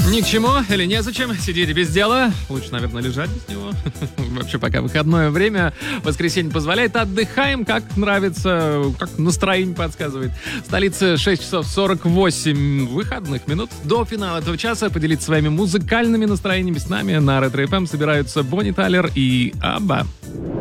Ни к чему или незачем сидеть без дела. Лучше, наверное, лежать без него. Вообще, пока выходное время, воскресенье позволяет, отдыхаем, как нравится, как настроение подсказывает. В столице 6 часов 48 выходных минут. До финала этого часа поделиться своими музыкальными настроениями с нами на Ретро FM собираются Бонни Тайлер и Абба.